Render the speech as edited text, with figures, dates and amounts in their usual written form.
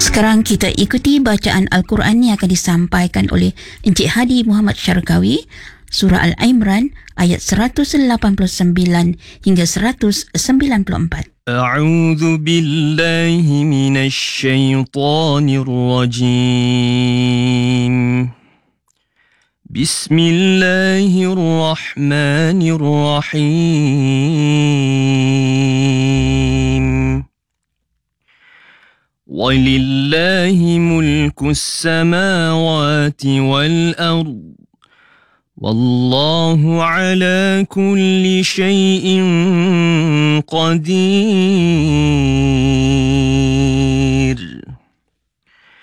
Sekarang kita ikuti bacaan Al-Quran yang akan disampaikan oleh Encik Hadi Muhammad Syarkawi, Surah Al-Imran ayat 189 hingga 194. A'udzu billahi minasy syaithanir rajim. Bismillahirrahmanirrahim. Walillahi mulkus samawati wal ardh. Wallahu ala kulli syai'in qadir.